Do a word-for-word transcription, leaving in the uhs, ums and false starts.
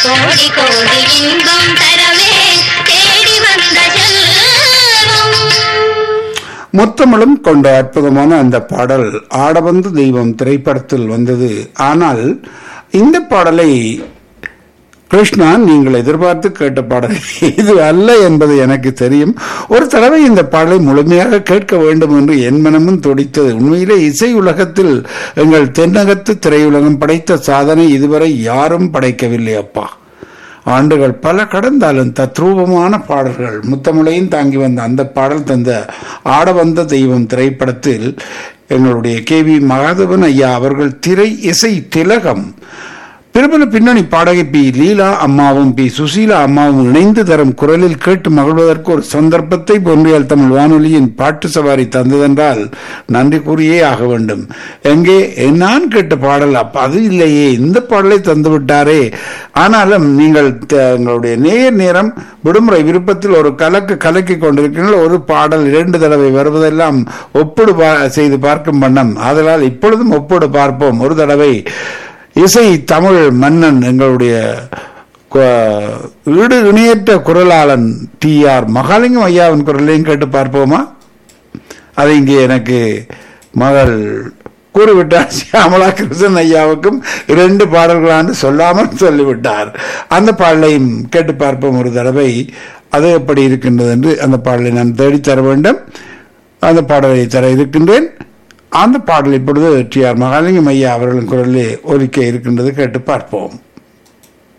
கோடி கோடி இன்பம் தரவே தேடி வந்த செல்வம். முத்தமிழும் கொண்ட அற்புதமான அந்த பாடல் ஆடவந்து தெய்வம் திரைப்படத்தில் வந்தது. ஆனால் இந்த பாடலை கிருஷ்ணா நீங்கள் எதிர்பார்த்து கேட்ட பாடல் இது அல்ல என்பது எனக்கு தெரியும். ஒரு தடவை இந்த பாடலை முழுமையாக கேட்க வேண்டும் என்று என் மனமும் துடித்தது. உண்மையிலே இசை உலகத்தில் எங்கள் தென்னகத்து திரையுலகம் படைத்த சாதனை இதுவரை யாரும் படைக்கவில்லை அப்பா. ஆண்டுகள் பல கடந்தாலும் தத்ரூபமான பாடல்கள் முத்தமிழையும் தாங்கி வந்த அந்த பாடல் தந்த ஆடவந்த தெய்வம் திரைப்படத்தில் எங்களுடைய கே வி மகாதேவன் ஐயா அவர்கள் திரை இசை திலகம் பிரபல பின்னணி பாடகி பி லீலா அம்மாவும் பி சுசீலா அம்மாவும் இணைந்து தரும் குரலில் கேட்டு மகிழ்வதற்கு ஒரு சந்தர்ப்பத்தை பொன்றியல் தமிழ் வானொலியின் பாட்டு சவாரி தந்ததென்றால் நன்றி கூறியே ஆக வேண்டும். எங்கே நான் கேட்ட பாடல் அப்ப அது இல்லையே, இந்த பாடலை தந்து விட்டாரே. ஆனாலும் நீங்கள் எங்களுடைய நேர் நேரம் விடுமுறை விருப்பத்தில் ஒரு கலக்கு கலக்கி கொண்டிருக்கிறீர்கள். ஒரு பாடல் இரண்டு தடவை வருவதெல்லாம் ஒப்பிடு செய்து பார்க்கும் வண்ணம். ஆதலால் இப்பொழுதும் ஒப்பிடு பார்ப்போம். ஒரு தடவை இசை தமிழ் மன்னன் எங்களுடைய ஈடு இணையற்ற குரலாளன் டி ஆர் மகாலிங்கம் ஐயாவின் குரலையும் கேட்டு பார்ப்போமா? அதை இங்கே எனக்கு மகள் கூறிவிட்டார். சியாமலா கிருஷ்ணன் ஐயாவுக்கும் இரண்டு பாடல்களான்னு சொல்லாமல் சொல்லிவிட்டார். அந்த பாடலையும் கேட்டு பார்ப்போம் ஒரு தடவை. அது எப்படி இருக்கின்றது என்று அந்த பாடலை நான் தேடித்தர வேண்டும். அந்த பாடலை தர இருக்கின்றேன். அந்த பாடல் இப்பொழுது டி ஆர் மகாலிங்கம் ஐயா அவர்களின் குரலிலே ஒலிக்க இருக்கின்றது. கேட்டு பார்ப்போம்.